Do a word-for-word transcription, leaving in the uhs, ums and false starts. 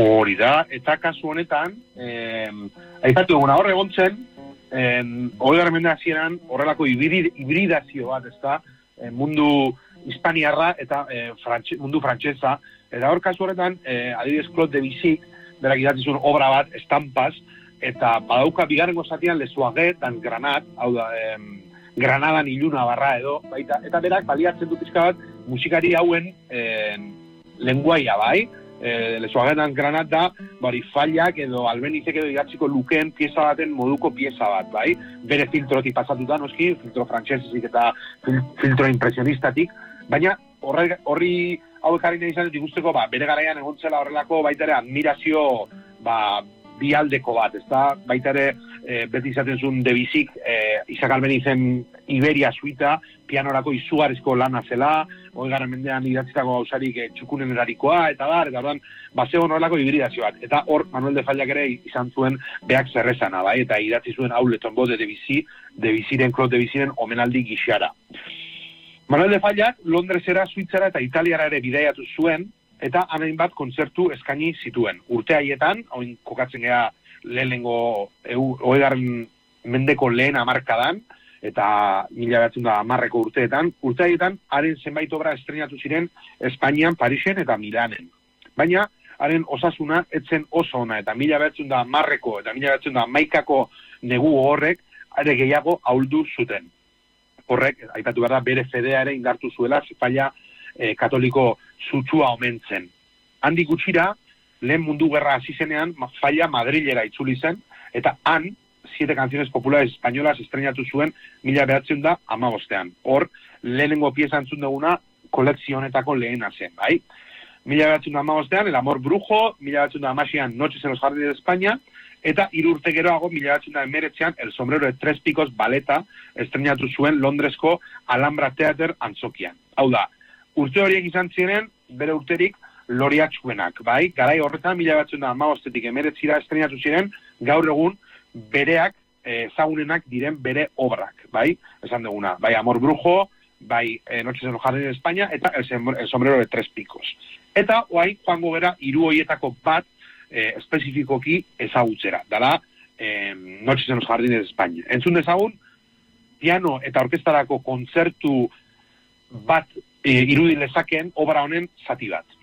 Hori da, eta kasu honetan, eh, aipatu eguna hor egon zen, eh, hogeigarren mende hasieran horrelako hibrid, hibridazio bat, ezta, eh, mundu hispaniarra eta eh, frantxe, mundu frantsesa, eta hor kasu horretan, eh, adibidez Claude Debussy, berak idatzizun obra bat, estampas, eta badauka bigarrengo zatian Lesuaget dan Granat, hau da, eh, Granadan iluna barra edo, baita, eta berak baliatzen du pizka bat musikari hauen eh, lenguaia, bai? Eh, Lesuagetan Granat da, bari fallak edo albenizek edo idatziko lukeen pieza baten moduko pieza bat, bai? Bere filtrotik pasatuta, noski, filtro frantsesetik eta fil, filtro impresionistatik, baina horri, horri hauek jarri nahi izan dut ikusteko, ba, bere garaian egon zela horrelako baita ere admirazio, ba, bialdeko bat, ezta? Baita ere, e, beti izaten zuen Debussik, e, Isaac Albenizen Iberia suita, pianorako izugarrizko lana zela, hogeigarren mendean idatzitako gauzarik e, txukunen erarikoa, eta bar, eta orduan, baseo horrelako hibridazio bat. Eta hor, Manuel de Fallak ere izan zuen beak zerrezana, bai? Eta idatzi zuen hau letonbo de Debussy, Debussyren, Claude Debussyren omenaldi gixara. Manuel de Fallak, Londresera, Suitzara eta Italiara ere bidaiatu zuen, eta hain bat kontzertu eskaini zituen. Urte haietan, hain kokatzen gea lehenengo hogeigarren mendeko lehen hamarkadan, eta mila bederatziehun eta hamarreko urteetan, urte haietan, haren zenbait obra estrenatu ziren Espainian, Parisen eta Milanen. Baina, haren osasuna etzen oso ona, eta mila bederatziehun eta hamarreko eta mila bederatziehun eta hamaikako negu horrek, are gehiago ahuldu zuten. Horrek, aipatu behar da, bere fedea ere indartu zuela, Falla eh, katoliko zutsua omentzen. Handik gutxira, lehen mundu gerra hasi zenean, Falla Madrilera itzuli zen, eta han, siete canciones populares españolas estrenatu zuen mila bederatziehun eta hamabostean. Hor, lehenengo pieza entzun duguna, kolekzionetako lehena zen, bai? Mila bederatziehun eta hamabostean, El amor brujo, mila bederatziehun eta hamaseian, Noches en los jardines de España, eta hiru urte geroago, mila bederatziehun eta hemeretzian, El sombrero de tres picos baleta estrenatu zuen Londresko Alhambra Theater antzokian. Hau da, urte horiek izan ziren, bere urterik, loriatsuenak, bai? Garai horretan, mila bederatziehun eta hamabostetik hemeretzira estrenatu ziren, gaur egun, bereak, ezagunenak diren bere obrak, bai? Esan duguna, bai Amor Brujo, bai eh, Noches en los jardines de España, eta El, el sombrero de tres picos. Eta, oai, joango gera, hiru horietako bat, eh, espezifikoki ezagutzera, dala, eh, Noches en los jardines de España. Entzun dezagun, piano eta orkestarako kontzertu bat eh, irudi lezakeen obra honen zati bat.